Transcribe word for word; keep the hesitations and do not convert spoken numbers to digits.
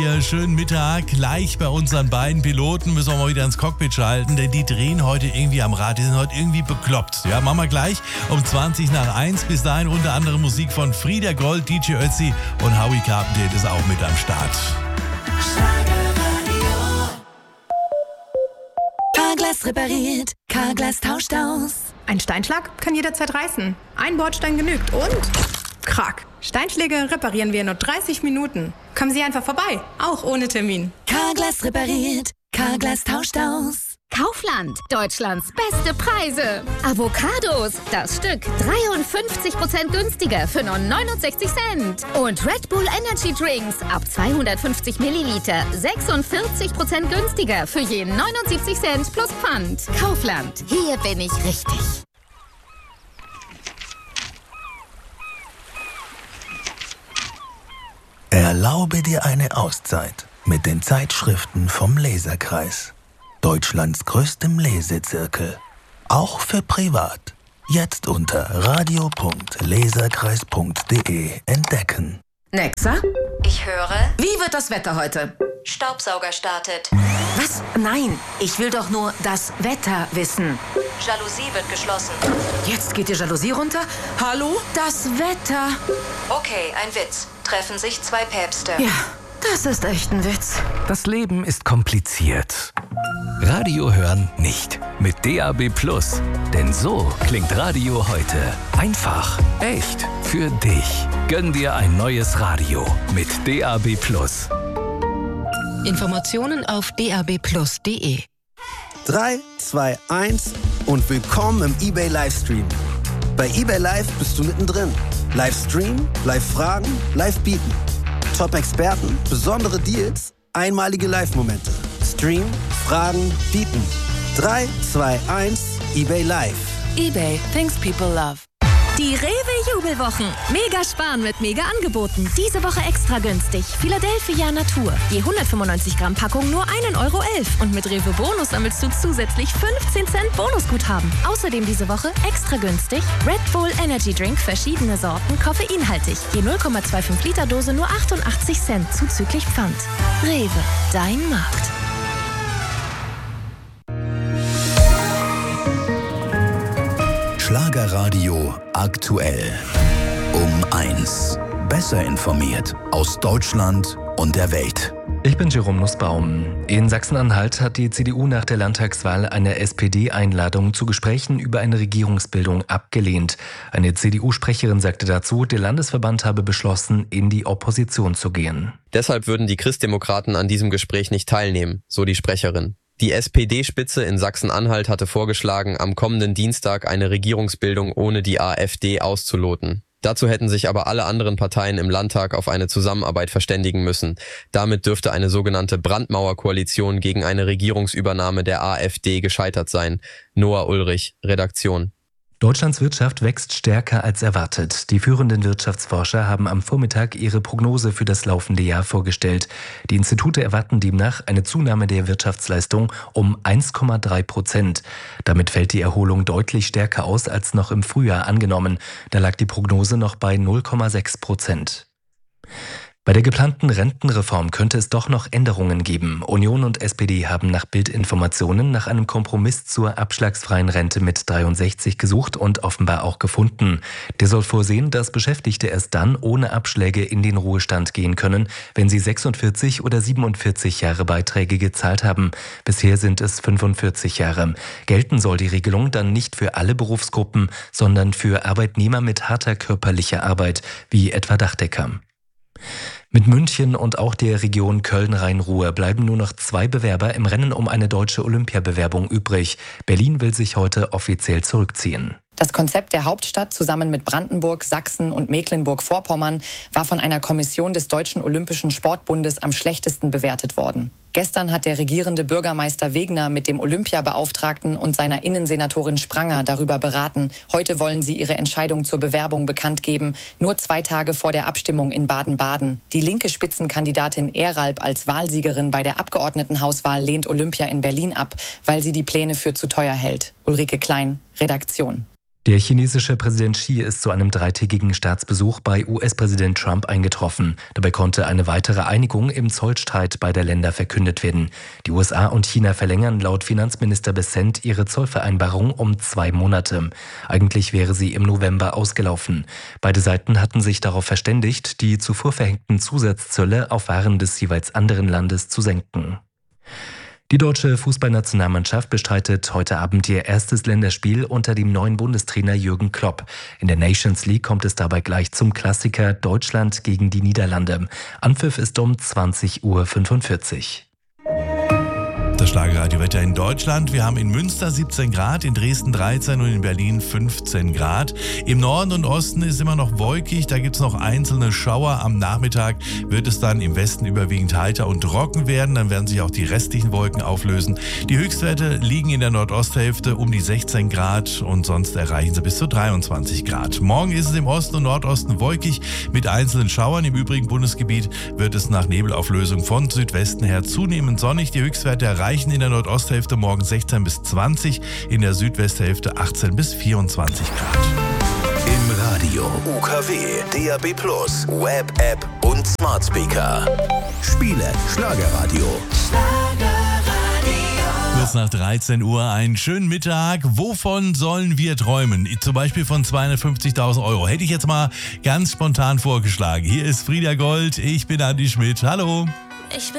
Ja, schönen Mittag. Gleich bei unseren beiden Piloten müssen wir mal wieder ins Cockpit schalten, denn die drehen heute irgendwie am Rad. Die sind heute irgendwie bekloppt. Ja, machen wir gleich um zwanzig nach eins. Bis dahin unter anderem Musik von Frieda Gold, D J Ötzi und Howie Carpenter ist auch mit am Start. Carglass repariert, Carglass tauscht aus. Ein Steinschlag kann jederzeit reißen. Ein Bordstein genügt und... Krack. Steinschläge reparieren wir in nur dreißig Minuten. Kommen Sie einfach vorbei, auch ohne Termin. Carglass repariert, Carglass tauscht aus. Kaufland, Deutschlands beste Preise. Avocados, das Stück dreiundfünfzig Prozent günstiger für nur neunundsechzig Cent. Und Red Bull Energy Drinks ab zweihundertfünfzig Milliliter sechsundvierzig Prozent günstiger für je neunundsiebzig Cent plus Pfand. Kaufland, hier bin ich richtig. Erlaube dir eine Auszeit mit den Zeitschriften vom Leserkreis. Deutschlands größtem Lesezirkel. Auch für privat. Jetzt unter radio punkt leserkreis punkt de entdecken. Nexa? Ich höre. Wie wird das Wetter heute? Staubsauger startet. Was? Nein, ich will doch nur das Wetter wissen. Jalousie wird geschlossen. Jetzt geht die Jalousie runter? Hallo? Das Wetter. Okay, ein Witz. Treffen sich zwei Päpste. Ja, das ist echt ein Witz. Das Leben ist kompliziert. Radio hören nicht. Mit D A B Plus. Denn so klingt Radio heute. Einfach, echt, für dich. Gönn dir ein neues Radio mit D A B Plus. Informationen auf d a b plus punkt de. drei, zwei, eins und willkommen im eBay Livestream. Bei eBay Live bist du mittendrin. Livestream, Live-Fragen, Live-Bieten. Top-Experten, besondere Deals, einmalige Live-Momente. Stream, Fragen, Bieten. drei, zwei, eins, eBay Live. eBay, things people love. Die Rewe-Jubelwochen. Mega sparen mit Mega-Angeboten. Diese Woche extra günstig. Philadelphia Natur. Je hundertfünfundneunzig Gramm Packung nur ein Euro elf. Und mit Rewe Bonus sammelst du zusätzlich fünfzehn Cent Bonusguthaben. Außerdem diese Woche extra günstig Red Bull Energy Drink, verschiedene Sorten, koffeinhaltig. Je null Komma fünfundzwanzig Liter Dose nur achtundachtzig Cent zuzüglich Pfand. Rewe, dein Markt. Schlagerradio aktuell. Um eins. Besser informiert aus Deutschland und der Welt. Ich bin Jerome Nussbaum. In Sachsen-Anhalt hat die C D U nach der Landtagswahl eine S P D-Einladung zu Gesprächen über eine Regierungsbildung abgelehnt. Eine C D U-Sprecherin sagte dazu, der Landesverband habe beschlossen, in die Opposition zu gehen. Deshalb würden die Christdemokraten an diesem Gespräch nicht teilnehmen, so die Sprecherin. Die S P D-Spitze in Sachsen-Anhalt hatte vorgeschlagen, am kommenden Dienstag eine Regierungsbildung ohne die AfD auszuloten. Dazu hätten sich aber alle anderen Parteien im Landtag auf eine Zusammenarbeit verständigen müssen. Damit dürfte eine sogenannte Brandmauerkoalition gegen eine Regierungsübernahme der AfD gescheitert sein. Noah Ulrich, Redaktion. Deutschlands Wirtschaft wächst stärker als erwartet. Die führenden Wirtschaftsforscher haben am Vormittag ihre Prognose für das laufende Jahr vorgestellt. Die Institute erwarten demnach eine Zunahme der Wirtschaftsleistung um eins Komma drei Prozent. Damit fällt die Erholung deutlich stärker aus als noch im Frühjahr angenommen. Da lag die Prognose noch bei null Komma sechs Prozent. Bei der geplanten Rentenreform könnte es doch noch Änderungen geben. Union und S P D haben nach Bild-Informationen nach einem Kompromiss zur abschlagsfreien Rente mit dreiundsechzig gesucht und offenbar auch gefunden. Der soll vorsehen, dass Beschäftigte erst dann ohne Abschläge in den Ruhestand gehen können, wenn sie sechsundvierzig oder siebenundvierzig Jahre Beiträge gezahlt haben. Bisher sind es fünfundvierzig Jahre. Gelten soll die Regelung dann nicht für alle Berufsgruppen, sondern für Arbeitnehmer mit harter körperlicher Arbeit, wie etwa Dachdecker. Mit München und auch der Region Köln-Rhein-Ruhr bleiben nur noch zwei Bewerber im Rennen um eine deutsche Olympiabewerbung übrig. Berlin will sich heute offiziell zurückziehen. Das Konzept der Hauptstadt zusammen mit Brandenburg, Sachsen und Mecklenburg-Vorpommern war von einer Kommission des Deutschen Olympischen Sportbundes am schlechtesten bewertet worden. Gestern hat der regierende Bürgermeister Wegner mit dem Olympiabeauftragten und seiner Innensenatorin Spranger darüber beraten. Heute wollen sie ihre Entscheidung zur Bewerbung bekannt geben, nur zwei Tage vor der Abstimmung in Baden-Baden. Die linke Spitzenkandidatin Eralb als Wahlsiegerin bei der Abgeordnetenhauswahl lehnt Olympia in Berlin ab, weil sie die Pläne für zu teuer hält. Ulrike Klein, Redaktion. Der chinesische Präsident Xi ist zu einem dreitägigen Staatsbesuch bei U S-Präsident Trump eingetroffen. Dabei konnte eine weitere Einigung im Zollstreit beider Länder verkündet werden. Die U S A und China verlängern laut Finanzminister Bessent ihre Zollvereinbarung um zwei Monate. Eigentlich wäre sie im November ausgelaufen. Beide Seiten hatten sich darauf verständigt, die zuvor verhängten Zusatzzölle auf Waren des jeweils anderen Landes zu senken. Die deutsche Fußballnationalmannschaft bestreitet heute Abend ihr erstes Länderspiel unter dem neuen Bundestrainer Jürgen Klopp. In der Nations League kommt es dabei gleich zum Klassiker Deutschland gegen die Niederlande. Anpfiff ist um zwanzig Uhr fünfundvierzig. Das Schlagerradiowetter in Deutschland. Wir haben in Münster siebzehn Grad, in Dresden dreizehn und in Berlin fünfzehn Grad. Im Norden und Osten ist immer noch wolkig, da gibt es noch einzelne Schauer. Am Nachmittag wird es dann im Westen überwiegend heiter und trocken werden. Dann werden sich auch die restlichen Wolken auflösen. Die Höchstwerte liegen in der Nordosthälfte um die sechzehn Grad und sonst erreichen sie bis zu dreiundzwanzig Grad. Morgen ist es im Osten und Nordosten wolkig mit einzelnen Schauern. Im übrigen Bundesgebiet wird es nach Nebelauflösung von Südwesten her zunehmend sonnig. Die Höchstwerte erreichen in der Nordosthälfte morgen sechzehn bis zwanzig, in der Südwesthälfte achtzehn bis vierundzwanzig Grad. Im Radio, U K W, D A B Plus, Web, App und Smart Speaker. Spiele Schlagerradio. Kurz nach dreizehn Uhr, einen schönen Mittag. Wovon sollen wir träumen? Zum Beispiel von zweihundertfünfzigtausend Euro. Hätte ich jetzt mal ganz spontan vorgeschlagen. Hier ist Frieda Gold, ich bin Andi Schmidt. Hallo. Ich bin